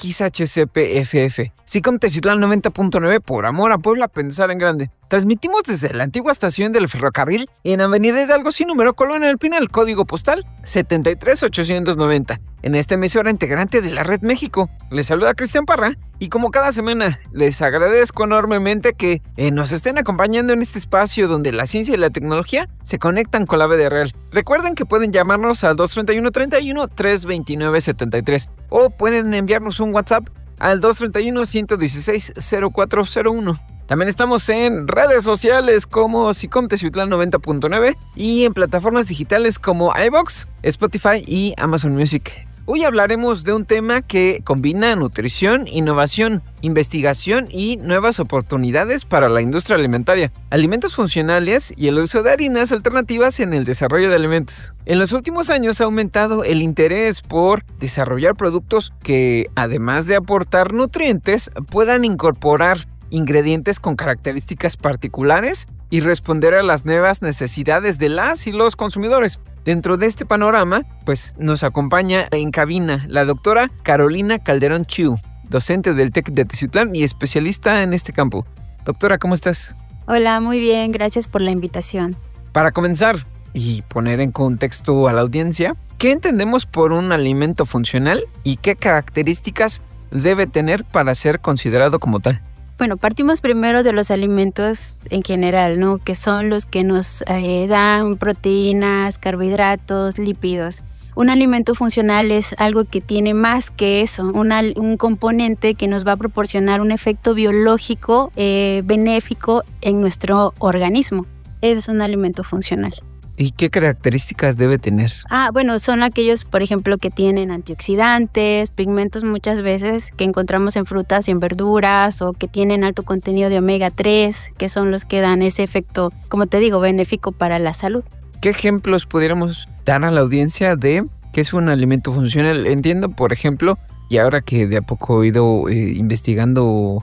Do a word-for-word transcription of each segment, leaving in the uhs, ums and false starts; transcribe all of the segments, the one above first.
X H C P F F. SICOM Teciutlán noventa punto nueve, por amor a Puebla, pensar en grande. Transmitimos desde la antigua estación del ferrocarril en Avenida Hidalgo sin número, Colonia El Pinal, código postal setenta y tres ochocientos noventa. En esta emisora integrante de la Red México. Les saluda Cristian Parra y como cada semana les agradezco enormemente que eh, nos estén acompañando en este espacio donde la ciencia y la tecnología se conectan con la vida real. Recuerden que pueden llamarnos al dos treinta y uno treinta y uno, tres veintinueve setenta y tres o pueden enviarnos un WhatsApp al dos treinta y uno ciento dieciséis cero cuatro cero uno. También estamos en redes sociales como SICOM Teciutlán noventa punto nueve y en plataformas digitales como iVoox, Spotify y Amazon Music. Hoy hablaremos de un tema que combina nutrición, innovación, investigación y nuevas oportunidades para la industria alimentaria, alimentos funcionales y el uso de harinas alternativas en el desarrollo de alimentos. En los últimos años ha aumentado el interés por desarrollar productos que, además de aportar nutrientes, puedan incorporar ingredientes con características particulares y responder a las nuevas necesidades de las y los consumidores. Dentro de este panorama, pues nos acompaña en cabina la doctora Carolina Calderón Chiu, docente del TEC de Teciutlán y especialista en este campo. Doctora, ¿cómo estás? Hola, muy bien, gracias por la invitación. Para comenzar y poner en contexto a la audiencia, ¿qué entendemos por un alimento funcional y qué características debe tener para ser considerado como tal? Bueno, partimos primero de los alimentos en general, ¿no? Que son los que nos eh, dan proteínas, carbohidratos, lípidos. Un alimento funcional es algo que tiene más que eso, una, un componente que nos va a proporcionar un efecto biológico eh, benéfico en nuestro organismo. Eso es un alimento funcional. ¿Y qué características debe tener? Ah, bueno, son aquellos, por ejemplo, que tienen antioxidantes, pigmentos muchas veces que encontramos en frutas y en verduras, o que tienen alto contenido de omega tres, que son los que dan ese efecto, como te digo, benéfico para la salud. ¿Qué ejemplos pudiéramos dar a la audiencia de qué es un alimento funcional? Entiendo, por ejemplo, y ahora que de a poco he ido eh, investigando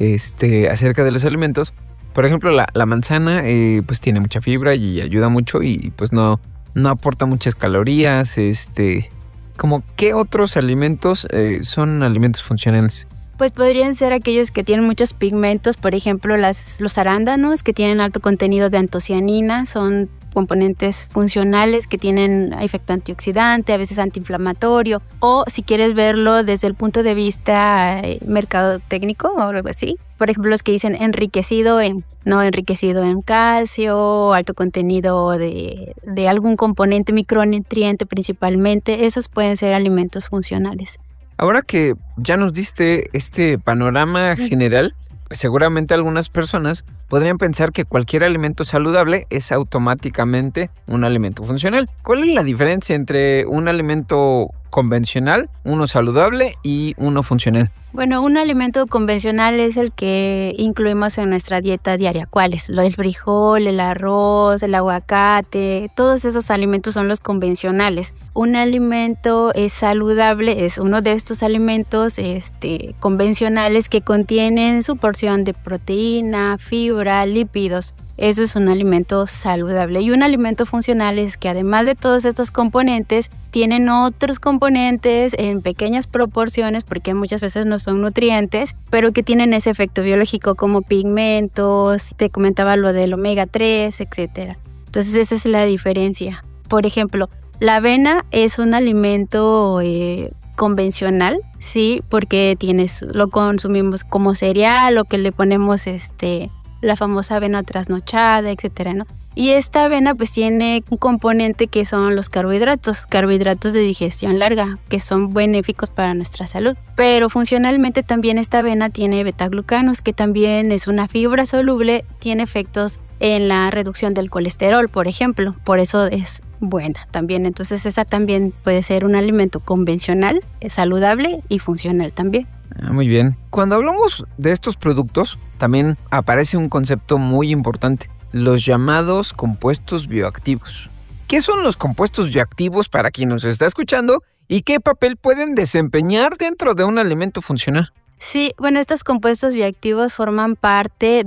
este, acerca de los alimentos, por ejemplo, la, la manzana eh, pues tiene mucha fibra y ayuda mucho y pues no, no aporta muchas calorías. Este, ¿cómo qué otros alimentos eh, son alimentos funcionales? Pues podrían ser aquellos que tienen muchos pigmentos, por ejemplo, las, los arándanos, que tienen alto contenido de antocianina, son componentes funcionales que tienen efecto antioxidante, a veces antiinflamatorio, o si quieres verlo desde el punto de vista eh, mercadotécnico o algo así, por ejemplo, los que dicen enriquecido en, no enriquecido en calcio, alto contenido de, de algún componente micronutriente principalmente, esos pueden ser alimentos funcionales. Ahora que ya nos diste este panorama general, seguramente algunas personas podrían pensar que cualquier alimento saludable es automáticamente un alimento funcional. ¿Cuál es la diferencia entre un alimento convencional, uno saludable y uno funcional? Bueno, un alimento convencional es el que incluimos en nuestra dieta diaria. ¿Cuáles? El frijol, el arroz, el aguacate, todos esos alimentos son los convencionales. Un alimento es saludable, es uno de estos alimentos este, convencionales que contienen su porción de proteína, fibra, lípidos. Eso es un alimento saludable. Y un alimento funcional es que además de todos estos componentes, tienen otros componentes en pequeñas proporciones, porque muchas veces no son nutrientes, pero que tienen ese efecto biológico como pigmentos, te comentaba lo del omega tres, etcétera. Entonces esa es la diferencia. Por ejemplo, la avena es un alimento eh, convencional, sí, porque tienes, lo consumimos como cereal o que le ponemos este... la famosa avena trasnochada, etcétera, ¿no? Y esta avena pues tiene un componente que son los carbohidratos, carbohidratos de digestión larga, que son benéficos para nuestra salud. Pero funcionalmente también esta avena tiene betaglucanos, que también es una fibra soluble, tiene efectos en la reducción del colesterol, por ejemplo. Por eso es buena también. Entonces esa también puede ser un alimento convencional, saludable y funcional también. Ah, muy bien. Cuando hablamos de estos productos, también aparece un concepto muy importante, los llamados compuestos bioactivos. ¿Qué son los compuestos bioactivos para quien nos está escuchando y qué papel pueden desempeñar dentro de un alimento funcional? Sí, bueno, estos compuestos bioactivos forman parte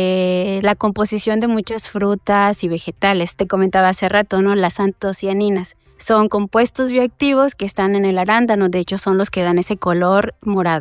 de la composición de muchas frutas y vegetales. Te comentaba hace rato, ¿no? Las antocianinas. Son compuestos bioactivos que están en el arándano, de hecho son los que dan ese color morado.